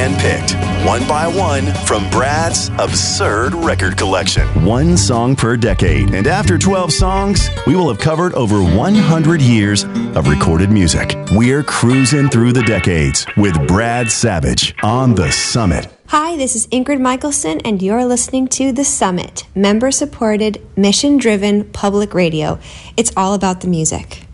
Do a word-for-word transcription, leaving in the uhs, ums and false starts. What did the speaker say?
hand-picked, one by one, from Brad's absurd record collection. One song per decade. And after twelve songs, we will have covered over one hundred years of recorded music. We're cruising through the decades with Brad Savage on The Summit. Hi, this is Ingrid Michaelson, and you're listening to The Summit, member-supported, mission-driven public radio. It's all about the music.